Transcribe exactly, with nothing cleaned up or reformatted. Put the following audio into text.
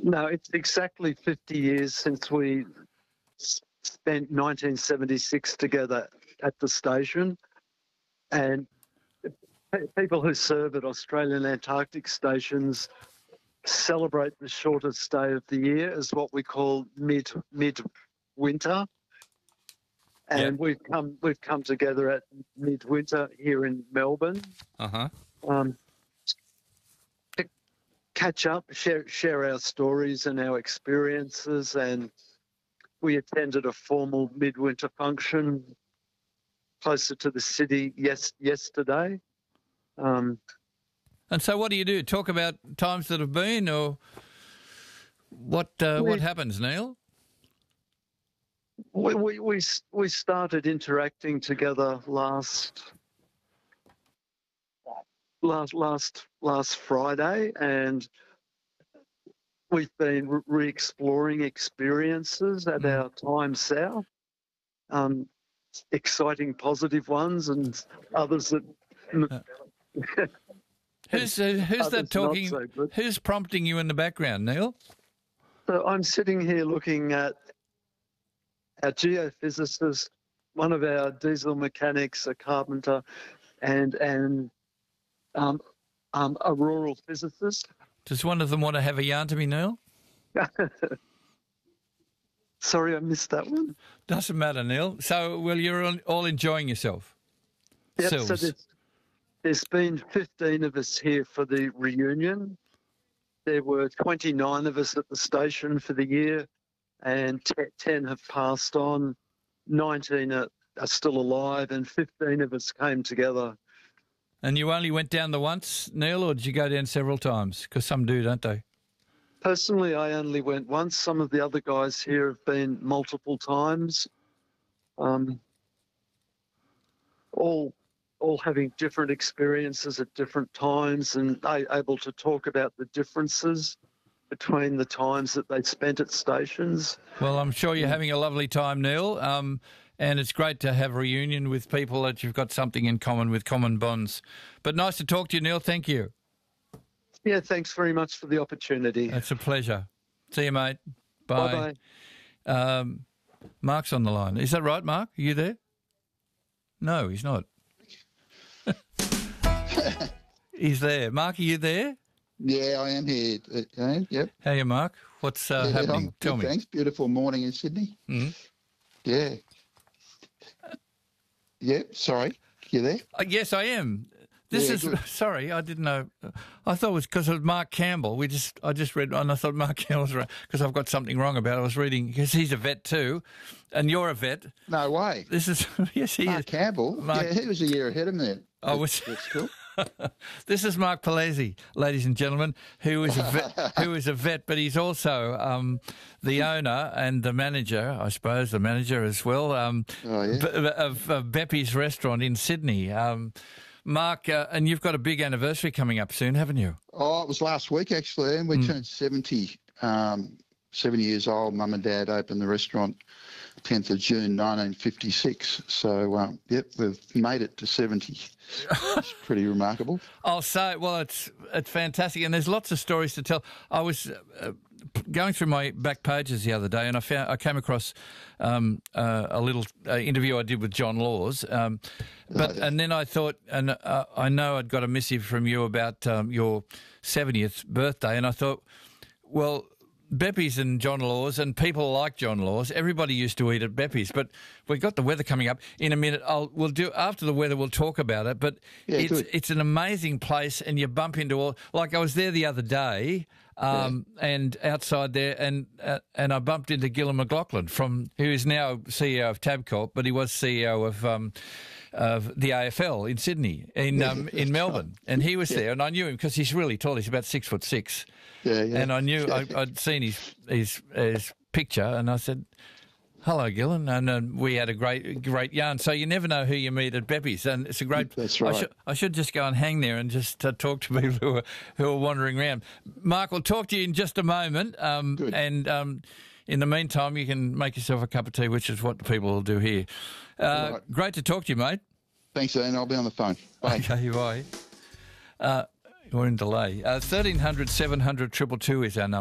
No, it's exactly fifty years since we spent nineteen seventy-six together at the station. And people who serve at Australian Antarctic stations celebrate the shortest day of the year as what we call mid mid winter. And Yeah. we've come we've come together at midwinter here in Melbourne. Uh-huh. Um, to catch up, share share our stories and our experiences, and we attended a formal midwinter function closer to the city yes yesterday. Um, And so what do you do? Talk about times that have been, or what uh, We- what happens, Neil? we, we we we started interacting together last last last last Friday, and we've been re- re-exploring experiences at Mm. our time south. Um, exciting, positive ones, and others that. Who's uh, who's Others that not talking? so good. Who's prompting you in the background, Neil? So I'm sitting here looking at our geophysicist, one of our diesel mechanics, a carpenter, and and um, um, a rural physicist. Does one of them want to have a yarn to me, Neil? Sorry, I missed that one. Doesn't matter, Neil. So, well, you're all- all enjoying yourself. Yep, so Selves. there's, there's been fifteen of us here for the reunion. There were twenty-nine of us at the station for the year, and te- ten have passed on. nineteen are, are still alive, and fifteen of us came together. And you only went down the once, Neil, or did you go down several times? Because some do, don't they? Personally, I only went once. Some of the other guys here have been multiple times. Um, all all having different experiences at different times, and they able to talk about the differences between the times that they spent at stations. Well, I'm sure you're having a lovely time, Neil. Um, and it's great to have a reunion with people that you've got something in common with, common bonds. But nice to talk to you, Neil. Thank you. Yeah, thanks very much for the opportunity. It's a pleasure. See you, mate. Bye. Bye-bye. Um, Mark's on the line. Is that right, Mark? Are you there? No, he's not. He's there. Mark, are you there? Yeah, I am here. Uh, uh, yep. How are you, Mark? What's uh, Yeah, happening? I'm Tell good, me. Thanks. Beautiful morning in Sydney. Mhm. Yeah. Yep. Sorry. You there? Uh, yes, I am. This Yeah, is good. sorry, I didn't know. I thought it was because it was Mark Campbell. We just, I just read, and I thought Mark Campbell's right because I've got something wrong about it. I was reading because he's a vet too, and you're a vet. No way. This is yes, he Mark is. Campbell. Mark- Yeah, he was a year ahead of me. I was- That's cool. This is Mark Palese, ladies and gentlemen, who is a vet, who is a vet, but he's also um, the owner and the manager, I suppose, the manager as well, um, Oh, yeah. b- of, of Beppy's restaurant in Sydney. Um, Mark, uh, and you've got a big anniversary coming up soon, haven't you? Oh, it was last week actually, and we Hmm. turned seventy. Um, seventy years old. Mum and Dad opened the restaurant tenth of June nineteen fifty-six. So, um, yep, we've made it to seventy. It's pretty remarkable. I'll say, well, it's it's fantastic, and there's lots of stories to tell. I was uh, p- going through my back pages the other day, and I found I came across um, uh, a little uh, interview I did with John Laws, um, but Oh, yeah. and then I thought, and uh, I know I'd got a missive from you about um, your seventieth birthday, and I thought, well, Beppy's and John Laws and people like John Laws, everybody used to eat at Beppy's, but we've got the weather coming up in a minute. I'll we'll do after the weather. We'll talk about it, but Yeah, it's good. it's an amazing place, and you bump into all. Like I was there the other day, um, and outside there, and uh, and I bumped into Gillon McLaughlin from who is now C E O of Tabcorp, but he was C E O of. Um, of the A F L in Sydney, in Yeah, um, that's in Melbourne, and he was Yeah. there, and I knew him because he's really tall. He's about six foot six, Yeah, yeah. and I knew I, I'd seen his his his picture, and I said, "Hello, Gillon," and uh, we had a great great yarn. So you never know who you meet at Beppy's, and it's a great. That's I right. should I should just go and hang there and just uh, talk to people who are who are wandering around. Mark, we'll talk to you in just a moment, um, Good. and. Um, in the meantime, you can make yourself a cup of tea, which is what the people will do here. Uh, Right. Great to talk to you, mate. Thanks, Ian. I'll be on the phone. Bye. Okay, bye. Uh, we're in delay. Uh, thirteen hundred, seven hundred, two two two is our number.